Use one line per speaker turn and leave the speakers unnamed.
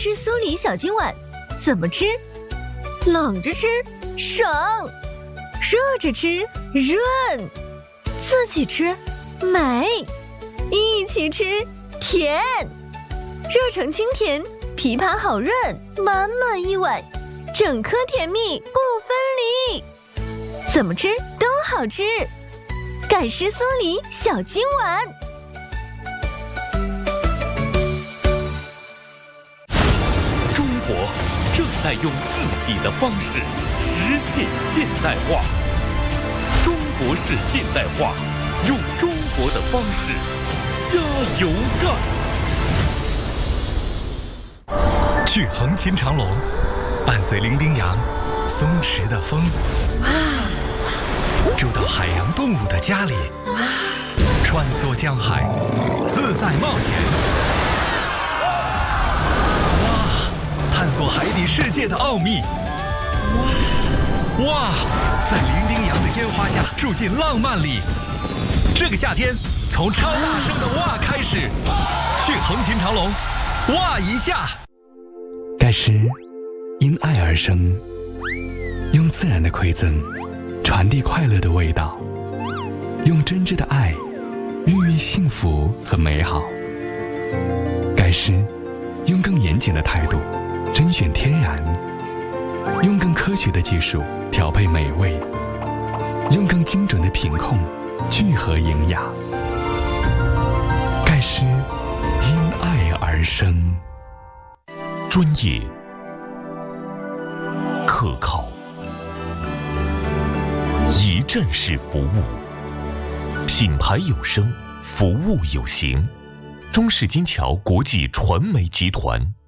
湿酥梨小金碗怎么吃？冷着吃省，热着吃润，自己吃美，一起吃甜。热成清甜，枇杷好润，满满一碗，整颗甜蜜不分离。怎么吃都好吃，盖湿酥梨小金碗。
中国正在用自己的方式实现现代化。中国式现代化，用中国的方式加油干！
去横琴长隆，伴随伶仃洋、松弛的风，住到海洋动物的家里，穿梭江海，自在冒险。哇！探索海底世界的奥秘。哇！在伶仃洋的烟花下住进浪漫里。这个夏天，从超大声的哇开始，去横琴长隆，哇一下！
盖诗因爱而生，用自然的馈赠传递快乐的味道，用真挚的爱孕育幸福和美好。盖诗用更严谨的态度甄选天然，用更科学的技术调配美味，用更精准的品控聚合营养。盖诗因爱而生。
专业、可靠、一站式服务，品牌有声，服务有形。中式金桥国际传媒集团。